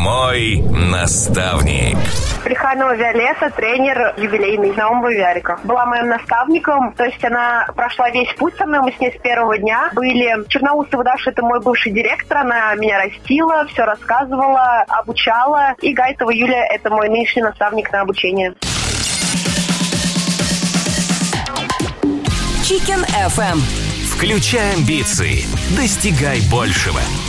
Мой наставник. Плеханова Виолетта, тренер юбилейный нового Виарика. Была моим наставником, то есть она прошла весь путь со мной, мы с ней с первого дня были. Черноусова Даша — это мой бывший директор, она меня растила, все рассказывала, обучала. И Гайтова Юлия — это мой нынешний наставник на обучение. Chicken FM. Включай амбиции, достигай большего.